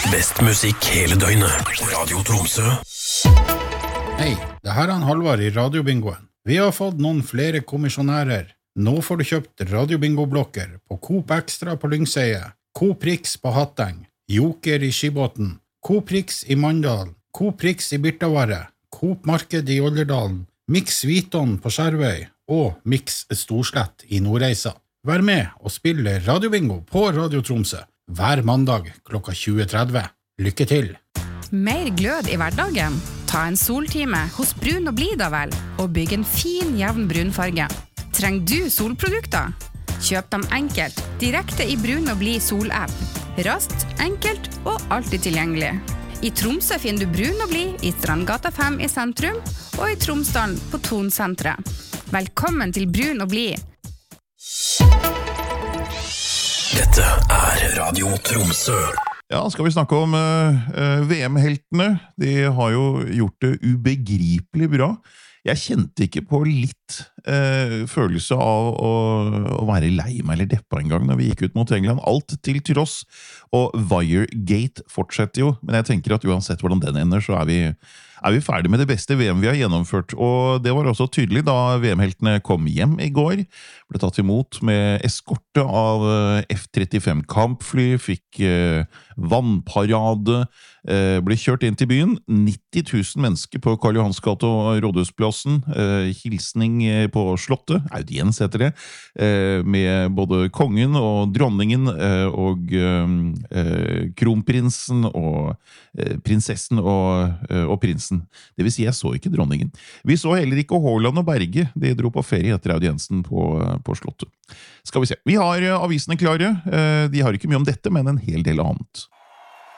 Best musikk hele døgnet på Radio Tromsø. Hei, det her er Halvard i Radiobingoen. Vi har fått noen flere kommisjonærer. Nå får du kjøpt Radiobingo-blokker på Coop Extra på Lyngseie, Coop Rix på Hatteng, Joker i Skibåten, Coop Rix i Mandal, Coop Rix i Birtavarre, Coop Marked i Olderdalen, Mix Viton på Skjervøy og Mix Storslett i Nordreisa. Vær med og spille Radiobingo på Radio Tromsø hver mandag klokka 20:30. Lykke til! Mer glød i hverdagen? Ta en soltime hos Brun og Blid vel, og bygg en fin, jevn brunfarge. Trenger du solprodukter? Kjøp dem enkelt, direkte i Brun og Blid solapp. Raskt, enkelt og alltid tilgjengelig. I Tromsø finner du Brun og Blid i Strandgata 5 i sentrum, og i Tromsdalen på Tonsentret. Velkommen til Brun og Blid. Dette er Radio Tromsø. Ja, skal vi snakke om VM-heltene. De har jo gjort det ubegripelig bra. Jeg kjente ikke på litt følelse av å være lei meg eller deppa en gang når vi gikk ut mot England. Alt til tross, og Wiregate fortsetter jo, men jeg tenker at uansett hvordan den ender, så er vi ferdig med det beste VM vi har gjennomført, og det var også tydelig da VM-heltene kom hjem i går, ble tatt imot med eskorte av F-35 kampfly, fikk vannparade, ble kjørt inn til byen, 90 000 mennesker på Karl Johans gate og Rådhusplassen, hilsning på Slottet, audiens heter det, med både kongen og dronningen og kronprinsen og prinsessen og prinsen. Det vil si, jeg så ikke dronningen. Vi så heller ikke Haaland og Berge, de dro på ferie etter audiensen på Slottet. Skal vi se, vi har avisene klare, de har ikke mye om dette, men en hel del annet.